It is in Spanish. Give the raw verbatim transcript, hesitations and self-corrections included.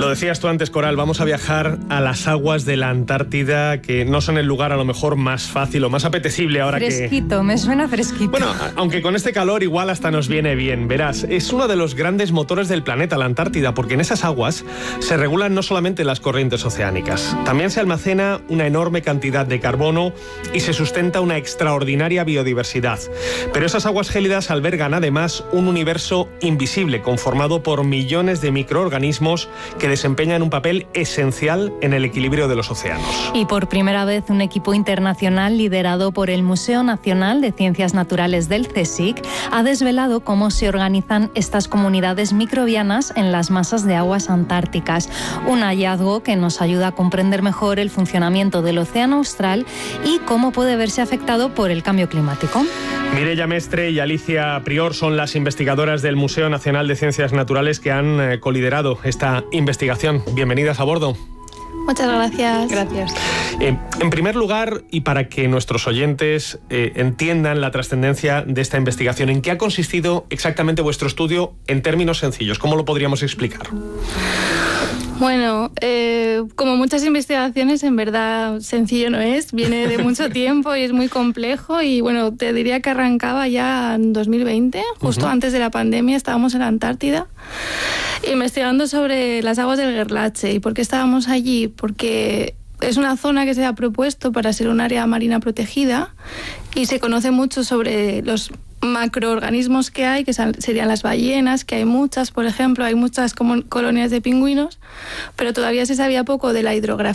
Lo decías tú antes, Coral, vamos a viajar a las aguas de la Antártida, que no son el lugar a lo mejor más fácil o más apetecible ahora fresquito, que... Fresquito, me suena fresquito. Bueno, aunque con este calor igual hasta nos viene bien, verás, es uno de los grandes motores del planeta, la Antártida, porque en esas aguas se regulan no solamente las corrientes oceánicas, también se almacena una enorme cantidad de carbono y se sustenta una extraordinaria biodiversidad. Pero esas aguas gélidas albergan además un universo invisible conformado por millones de microorganismos que desempeñan un papel esencial en el equilibrio de los océanos. Y por primera vez un equipo internacional liderado por el Museo Nacional de Ciencias Naturales del CSIC ha desvelado cómo se organizan estas comunidades microbianas en las masas de aguas antárticas. Un hallazgo que nos ayuda a comprender mejor el funcionamiento del océano austral y cómo puede verse afectado por el cambio climático. Mireia Mestre y Alicia Prior son las investigadoras del Museo Nacional de Ciencias Naturales que han eh, coliderado esta investigación. Bienvenidas a bordo. Muchas gracias. Gracias. Eh, en primer lugar, y para que nuestros oyentes eh, entiendan la trascendencia de esta investigación, ¿en qué ha consistido exactamente vuestro estudio en términos sencillos? ¿Cómo lo podríamos explicar? Bueno, eh, como muchas investigaciones, en verdad sencillo no es, viene de mucho tiempo y es muy complejo y bueno, te diría que arrancaba ya en dos mil veinte, justo uh-huh. antes de la pandemia, estábamos en la Antártida investigando sobre las aguas del Gerlache. ¿Y por qué estábamos allí? Porque es una zona que se ha propuesto para ser un área marina protegida y se conoce mucho sobre los macroorganismos que hay, que serían las ballenas, que hay muchas, por ejemplo, hay muchas como colonias de pingüinos, pero todavía se sabía poco de la hidrografía